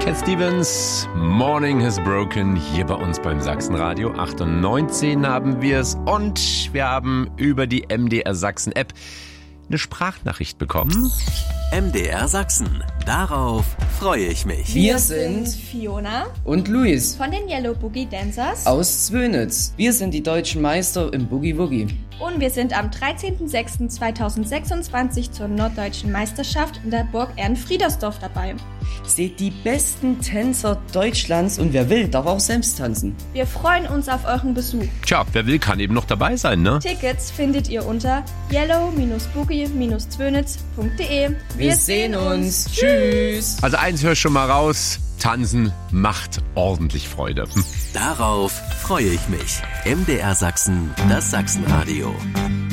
Cat Stevens, Morning has broken, hier bei uns beim Sachsenradio. 8 und 19 haben wir es und wir haben über die MDR Sachsen App eine Sprachnachricht bekommen. MDR Sachsen, darauf freue ich mich. Wir sind Fiona und Luis von den Yellow Boogie Dancers aus Zwönitz. Wir sind die deutschen Meister im Boogie Woogie. Und wir sind am 13.06.2026 zur Norddeutschen Meisterschaft in der Burg Ehrenfriedersdorf dabei. Seht die besten Tänzer Deutschlands und wer will, darf auch selbst tanzen. Wir freuen uns auf euren Besuch. Tja, wer will, kann eben noch dabei sein, ne? Tickets findet ihr unter yellow-boogie-zwönitz.de. Wir sehen uns. Tschüss. Also eins hör schon mal raus, tanzen macht ordentlich Freude. Darauf freue ich mich. MDR Sachsen, das Sachsenradio.